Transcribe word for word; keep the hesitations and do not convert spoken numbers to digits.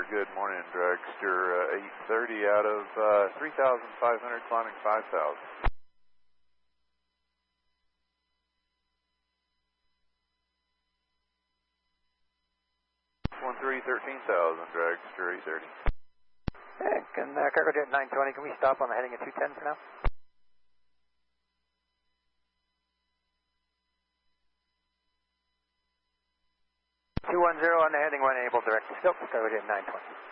Good morning, dragster. Uh, eight thirty out of uh, three thousand five hundred, climbing five thousand. one three, thirteen thousand, dragster eight thirty. Hey, can uh, cargo jet nine twenty, can we stop on the heading at two ten for now? two one zero on the heading, one able direct to Silk, cargo jet nine twenty.